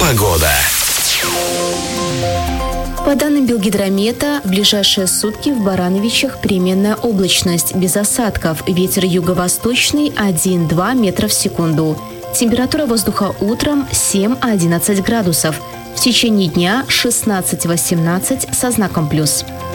Погода. По данным Белгидромета, в ближайшие сутки в Барановичах переменная облачность, без осадков, ветер юго-восточный 1-2 метра в секунду. Температура воздуха утром 7-11 градусов. В течение дня 16-18 со знаком плюс.